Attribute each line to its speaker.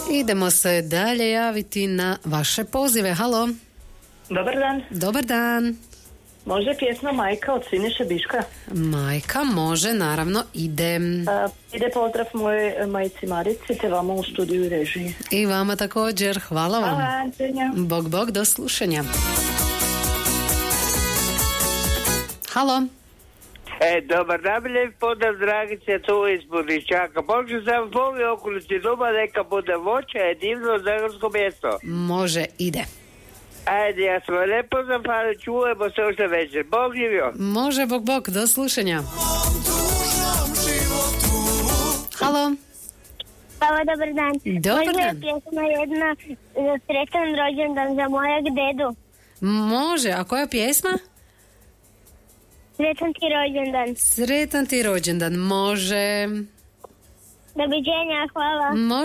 Speaker 1: Idemo se dalje javiti na vaše pozive. Halo.
Speaker 2: Dobar dan.
Speaker 1: Dobar dan.
Speaker 2: Može pjesma Majka od Siniše Biška?
Speaker 1: Majka, može, naravno, ide.
Speaker 2: Ide pozdrav moje majici Marici te vama u studiju i režiji.
Speaker 1: I vama također, hvala vam.
Speaker 2: Hvala, Antonija.
Speaker 1: Bog, bog, do slušanja. Halo.
Speaker 3: Dobar dan, lijep pozdrav, Dragice, tu iz Budičaka. Može sam voli okolici doma, neka bude voće, je divno zagorsko mjesto.
Speaker 1: Može, ide.
Speaker 3: Ajde, ja sam lijepo zahvalio, čujemo se još večer. Bog živio.
Speaker 1: Može, bog, bog, do slušanja. Halo.
Speaker 4: Hvala, dobar dan.
Speaker 1: Dobar
Speaker 4: Može
Speaker 1: dan.
Speaker 4: pjesma jedna za sretan rođendan za mojeg dedu.
Speaker 1: Može, a koja pjesma?
Speaker 4: Sretan ti rođendan.
Speaker 1: Sretan ti rođendan, može.
Speaker 4: Doviđenja, hvala.
Speaker 1: Može.